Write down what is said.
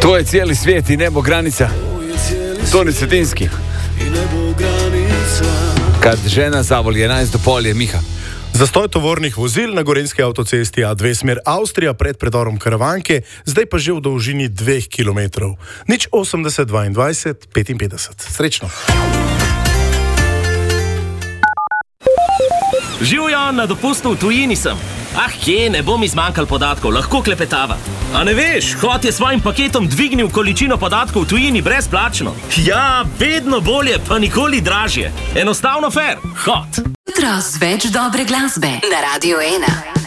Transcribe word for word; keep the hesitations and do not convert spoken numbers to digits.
To je cijeli svijet i nebo granica. Toni Cetinski. Kad žena zavoli enajst do pol je Miha. Zastoj tovornih vozil na gorenjski avtocesti A dve smer Avstrija pred predorom Karavanke, zdaj pa že v dolžini dveh kilometrov. Nič osemdeset dvaindvajset petinpetdeset. Srečno. Živjo, na dopustu v tujini sem. Ah, kje, ne bo mi zmanjkal podatkov, lahko klepetava. A ne veš, Hot je svojim paketom dvignil količino podatkov v tujini brezplačno. Ja, vedno bolje, pa nikoli dražje. Enostavno fair. Hot. Jutro z več dobre glasbe na Radio ena.